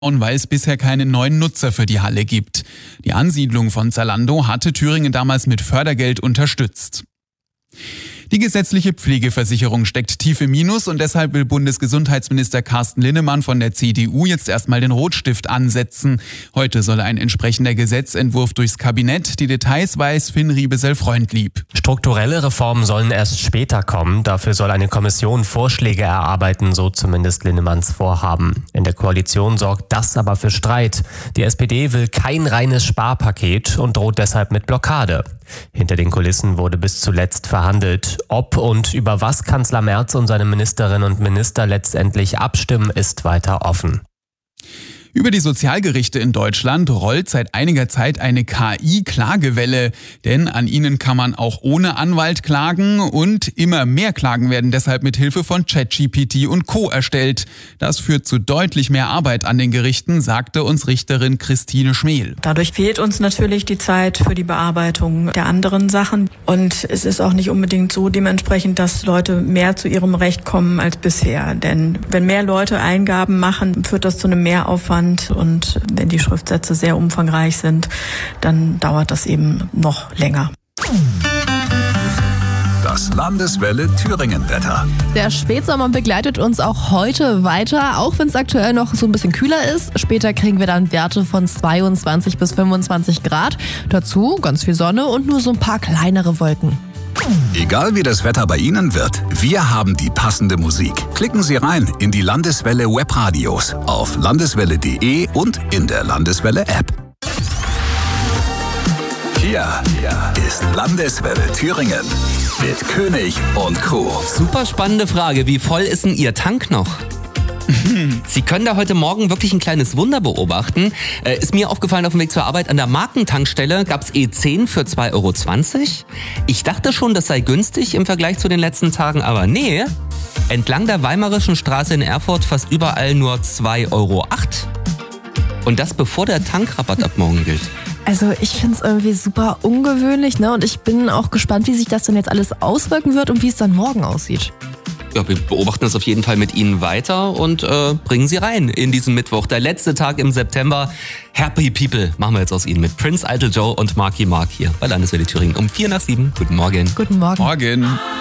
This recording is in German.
weil es bisher keinen neuen Nutzer für die Halle gibt. Die Ansiedlung von Zalando hatte Thüringen damals mit Fördergeld unterstützt. Die gesetzliche Pflegeversicherung steckt tief im Minus und deshalb will Bundesgesundheitsminister Carsten Linnemann von der CDU jetzt erstmal den Rotstift ansetzen. Heute soll ein entsprechender Gesetzentwurf durchs Kabinett. Die Details weiß Finn Riebesell-Freundlieb. Strukturelle Reformen sollen erst später kommen. Dafür soll eine Kommission Vorschläge erarbeiten, so zumindest Linnemanns Vorhaben. In der Koalition sorgt das aber für Streit. Die SPD will kein reines Sparpaket und droht deshalb mit Blockade. Hinter den Kulissen wurde bis zuletzt verhandelt. Ob und über was Kanzler Merz und seine Ministerinnen und Minister letztendlich abstimmen, ist weiter offen. Über die Sozialgerichte in Deutschland rollt seit einiger Zeit eine KI-Klagewelle, denn an ihnen kann man auch ohne Anwalt klagen und immer mehr Klagen werden deshalb mit Hilfe von ChatGPT und Co. erstellt. Das führt zu deutlich mehr Arbeit an den Gerichten, sagte uns Richterin Christine Schmel. Dadurch fehlt uns natürlich die Zeit für die Bearbeitung der anderen Sachen und es ist auch nicht unbedingt so dementsprechend, dass Leute mehr zu ihrem Recht kommen als bisher, denn wenn mehr Leute Eingaben machen, führt das zu einem Mehraufwand. Und wenn die Schriftsätze sehr umfangreich sind, dann dauert das eben noch länger. Das Landeswelle Thüringen-Wetter. Der Spätsommer begleitet uns auch heute weiter, auch wenn es aktuell noch so ein bisschen kühler ist. Später kriegen wir dann Werte von 22 bis 25 Grad. Dazu ganz viel Sonne und nur so ein paar kleinere Wolken. Egal wie das Wetter bei Ihnen wird, wir haben die passende Musik. Klicken Sie rein in die Landeswelle Webradios auf landeswelle.de und in der Landeswelle App. Hier ist Landeswelle Thüringen mit König und Co. Super spannende Frage. Wie voll ist denn Ihr Tank noch? Sie können da heute Morgen wirklich ein kleines Wunder beobachten. Ist mir aufgefallen auf dem Weg zur Arbeit, an der Markentankstelle gab es E10 für 2,20 Euro. Ich dachte schon, das sei günstig im Vergleich zu den letzten Tagen, aber nee. Entlang der Weimarischen Straße in Erfurt fast überall nur 2,08 Euro. Und das bevor der Tankrabatt ab morgen gilt. Also ich finde es irgendwie super ungewöhnlich, ne? Und ich bin auch gespannt, wie sich das denn jetzt alles auswirken wird und wie es dann morgen aussieht. Ja, wir beobachten das auf jeden Fall mit Ihnen weiter und bringen Sie rein in diesen Mittwoch. Der letzte Tag im September. Happy People machen wir jetzt aus Ihnen mit Prince, Idol Joe und Marky Mark hier bei Landeswelle Thüringen um 6:45. Guten Morgen. Guten Morgen. Morgen.